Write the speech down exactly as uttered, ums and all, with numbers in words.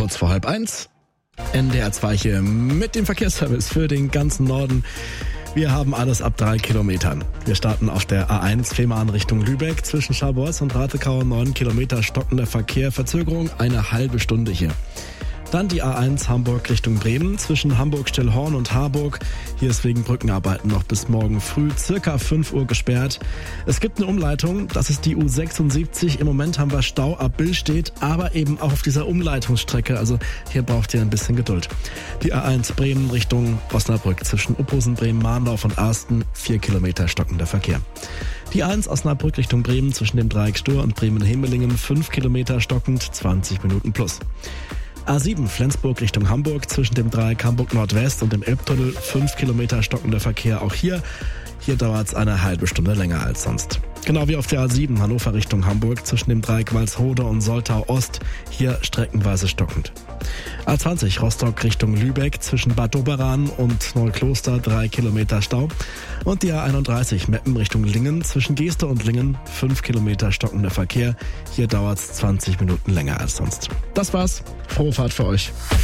kurz vor halb eins. N D R zwei hier mit dem Verkehrsservice für den ganzen Norden. Wir haben alles ab drei Kilometern. Wir starten auf der A eins Fehmarn Richtung Lübeck. Zwischen Scharbeutz und Ratekau neun Kilometer stockender Verkehr. Verzögerung eine halbe Stunde hier. Dann die A eins Hamburg Richtung Bremen. Zwischen Hamburg-Stillhorn und Harburg. Hier ist wegen Brückenarbeiten noch bis morgen früh circa fünf Uhr gesperrt. Es gibt eine Umleitung. Das ist die U sechsundsiebzig. Im Moment haben wir Stau ab Billstedt, aber eben auch auf dieser Umleitungsstrecke. Also hier braucht ihr ein bisschen Geduld. Die A eins Bremen Richtung Osnabrück. Zwischen Uphusen, Bremen, Mahndorf und Arsten. Vier Kilometer stockender Verkehr. Die A eins Osnabrück Richtung Bremen. Zwischen dem Dreieck Stur und Bremen-Hemelingen. Fünf Kilometer stockend. zwanzig Minuten plus. A sieben Flensburg Richtung Hamburg, zwischen dem Dreieck Hamburg Nordwest und dem Elbtunnel, fünf Kilometer stockender Verkehr auch hier. Hier dauert es eine halbe Stunde länger als sonst. Genau wie auf der A sieben Hannover Richtung Hamburg, zwischen dem Dreieck Walsrode und Soltau Ost, hier streckenweise stockend. A zwanzig Rostock Richtung Lübeck, zwischen Bad Doberan und Neukloster, drei Kilometer Stau. Und die A einunddreißig Meppen Richtung Lingen, zwischen Geeste und Lingen, fünf Kilometer stockender Verkehr. Hier dauert es zwanzig Minuten länger als sonst. Das war's. Frohe Fahrt für euch.